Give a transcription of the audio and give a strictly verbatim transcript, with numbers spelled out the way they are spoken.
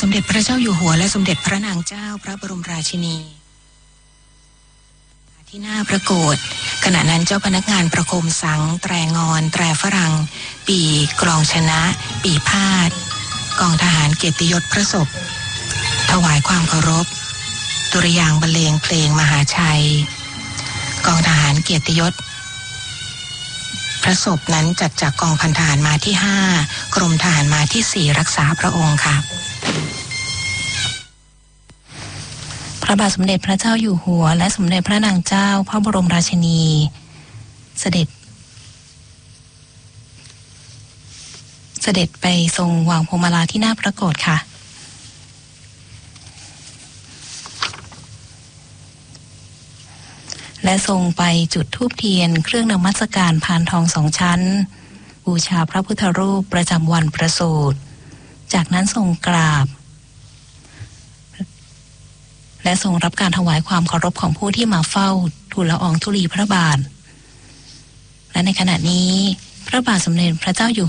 มเด็จพระเจ้าอยู่หัวและสมเด็จพระนางเจ้าพระบรมราชินีที่หน้าพระโกฐขณะนั้นเจ้าพนักงานประโคมสังแตรงอนแตรฝรั่งปีกลองชนะปีพาดกองทหารเกียรติยศพระศพถวายความเคารพดุริยางค์บรรเลงเพลงมหาชัยกองทหารเกียรติยศพระศพนั้นจัดจากกองพันทหารม้าที่ห้ากรมทหารม้าที่สี่รักษาพระองค์ค่ะพระบาทสมเด็จพระเจ้าอยู่หัวและสมเด็จพระนางเจ้าพระบรมราชินีเสด็จเสด็จไปทรงวางพวงมาลาที่หน้าพระโกฐค่ะและทรงไปจุดธูปเทียนเครื่องนมัสการพานทองสองชั้นบูชาพระพุทธรูปประจำวันประสูติจากนั้นทรงกราบและทรงรับการถวายความเคารพของผู้ที่มาเฝ้าทูลละอองธุลีพระบาทและในขณะนี้พระบาทสมเด็จพระเจ้าอยู่